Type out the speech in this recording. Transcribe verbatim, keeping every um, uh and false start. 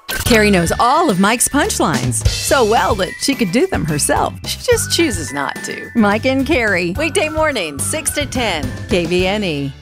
Carrie knows all of Mike's punchlines so well that she could do them herself. She just chooses not to. Mike and Carrie. Weekday mornings, six to ten. K V N E.